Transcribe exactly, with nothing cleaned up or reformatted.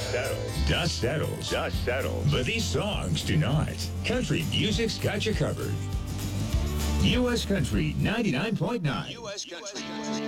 settles. Dust settles. Dust settles. But these songs do not. Country music's got you covered. U S Country ninety-nine point nine. U S Country.